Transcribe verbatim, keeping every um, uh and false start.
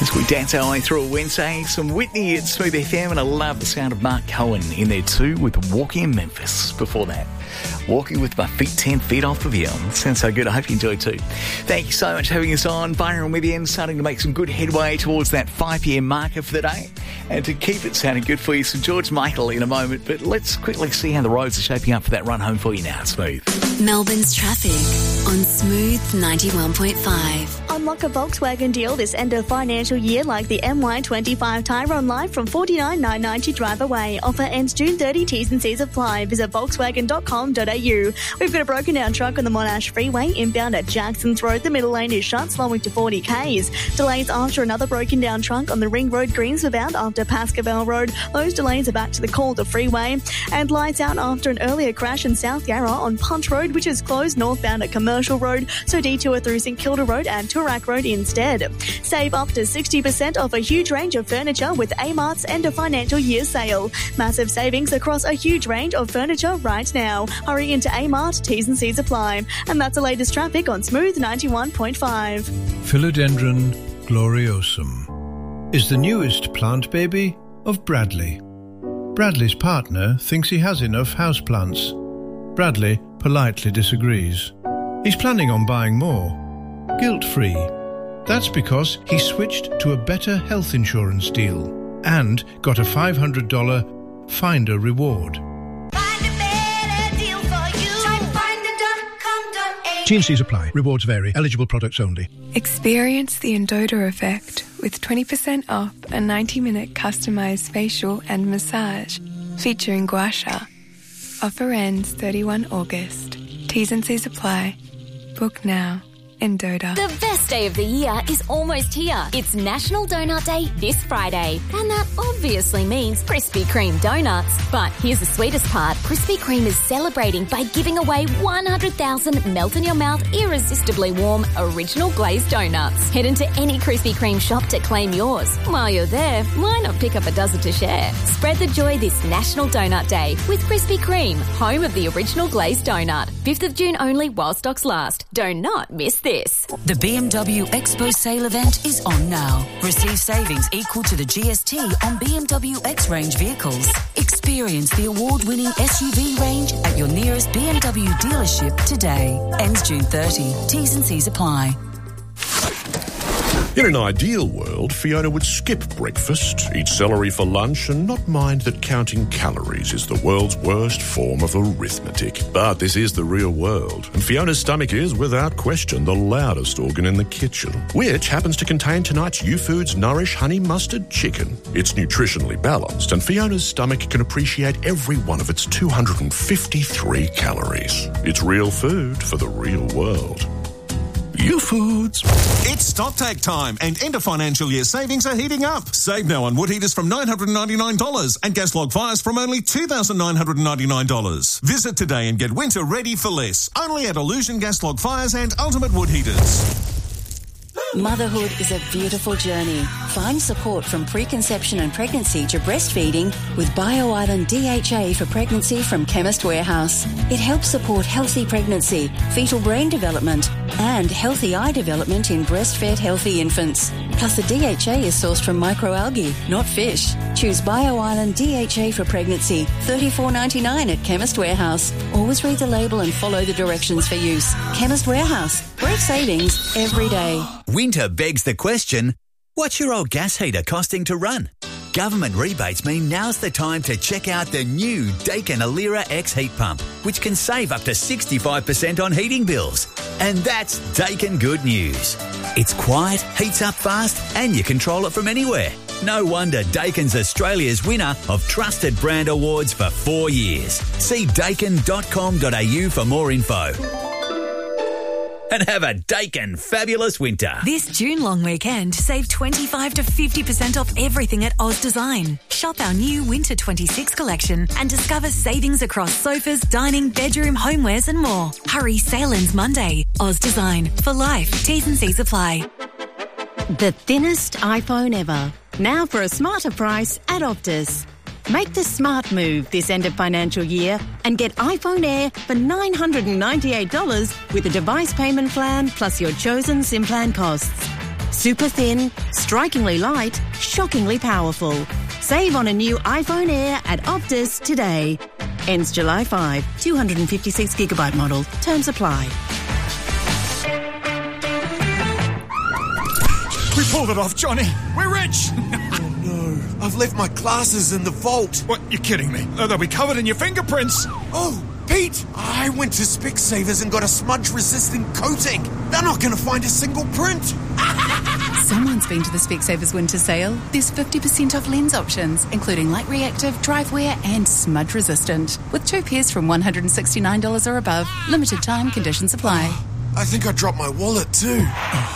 As we dance our way through a Wednesday, some Whitney at Smooth F M, and I love the sound of Mark Cohen in there too with Walking in Memphis. Before that, Walking with My Feet ten feet off the ground. Sounds so good. I hope you enjoyed too. Thank you so much for having us on. Byron with you, starting to make some good headway towards that five p m marker for the day. And to keep it sounding good for you, so George Michael in a moment. But let's quickly see how the roads are shaping up for that run home for you now at Smooth. Melbourne's traffic on Smooth ninety-one point five. Unlock a Volkswagen deal this end of financial year like the M Y twenty-five Tyrone Live from forty-nine thousand nine hundred ninety drive away. Offer ends June thirtieth. T's and C's apply. Visit volkswagen dot com dot a u. We've got a broken down truck on the Monash Freeway inbound at Jackson's Road. The middle lane is shut, slowing to forty k's. Delays after another broken down truck on the Ring Road Greensville bound after Pascoe Road. Those delays are back to the Calder Freeway. And lights out after an earlier crash in South Yarra on Punch Road, which is closed northbound at Commercial Road. So detour through St Kilda Road and Toorak Road instead. Save up to sixty percent off a huge range of furniture with A-Mart's end of financial year sale. Massive savings across a huge range of furniture right now. Hurry into A-Mart, T's and C's apply. And that's the latest traffic on Smooth ninety-one point five. Philodendron gloriosum is the newest plant baby of Bradley. Bradley's partner thinks he has enough houseplants. Bradley politely disagrees. He's planning on buying more, guilt-free. That's because he switched to a better health insurance deal and got a five hundred dollars Finder reward. T and C's apply. Rewards vary. Eligible products only. Experience the Endota effect with twenty percent off a ninety minute customised facial and massage featuring gua sha. Offer ends thirty-first of August. T's and C's apply. Book now. Endota. The best day of the year is almost here. It's National Donut Day this Friday. And that obviously means Krispy Kreme donuts. But here's the sweetest part. Krispy Kreme is celebrating by giving away one hundred thousand melt-in-your-mouth, irresistibly warm, original glazed donuts. Head into any Krispy Kreme shop to claim yours. While you're there, why not pick up a dozen to share? Spread the joy this National Donut Day with Krispy Kreme, home of the original glazed donut. fifth of June only while stocks last. Do not miss this. The B M W Expo sale event is on now. Receive savings equal to the G S T on B M W X-Range vehicles. Experience the award-winning S U V range at your nearest B M W dealership today. Ends June thirtieth. T's and C's apply. In an ideal world, Fiona would skip breakfast, eat celery for lunch, and not mind that counting calories is the world's worst form of arithmetic. But this is the real world, and Fiona's stomach is, without question, the loudest organ in the kitchen, which happens to contain tonight's U-Foods Nourish Honey Mustard Chicken. It's nutritionally balanced, and Fiona's stomach can appreciate every one of its two hundred fifty-three calories. It's real food for the real world. U-Foods. It's stock take time and end of financial year savings are heating up. Save now on wood heaters from nine hundred ninety-nine dollars and gas log fires from only two thousand nine hundred ninety-nine dollars. Visit today and get winter ready for less. Only at Illusion Gas Log Fires and Ultimate Wood Heaters. Motherhood is a beautiful journey. Find support from preconception and pregnancy to breastfeeding with BioIsland D H A for pregnancy from Chemist Warehouse. It helps support healthy pregnancy, fetal brain development, and healthy eye development in breastfed healthy infants. Plus, the D H A is sourced from microalgae, not fish. Choose BioIsland D H A for pregnancy, thirty-four ninety-nine at Chemist Warehouse. Always read the label and follow the directions for use. Chemist Warehouse. Great savings every day. Winter begs the question, what's your old gas heater costing to run? Government rebates mean now's the time to check out the new Daikin Alira X heat pump, which can save up to sixty-five percent on heating bills. And that's Daikin good news. It's quiet, heats up fast, and you control it from anywhere. No wonder Daikin's Australia's winner of Trusted Brand Awards for four years. See daikin dot com dot a u for more info. And have a Daikin fabulous winter. This June long weekend, save twenty-five to fifty percent off everything at Oz Design. Shop our new Winter twenty-six collection and discover savings across sofas, dining, bedroom, homewares and more. Hurry, sale ends Monday. Oz Design. For life. T's and C's apply. The thinnest iPhone ever. Now for a smarter price at Optus. Make the smart move this end of financial year and get iPhone Air for nine hundred ninety-eight dollars with a device payment plan plus your chosen SIM plan costs. Super thin, strikingly light, shockingly powerful. Save on a new iPhone Air at Optus today. Ends July fifth. two hundred fifty-six gigabyte model. Terms apply. We pulled it off, Johnny. We're rich. Oh, no. I've left my glasses in the vault. What? You're kidding me. Oh, they'll be covered in your fingerprints. Oh, Pete, I went to Specsavers and got a smudge-resistant coating. They're not going to find a single print. Someone's been to the Specsavers winter sale. There's fifty percent off lens options, including light reactive, drive wear and smudge resistant. With two pairs from one hundred sixty-nine dollars or above. Limited time, conditions apply. I think I dropped my wallet too.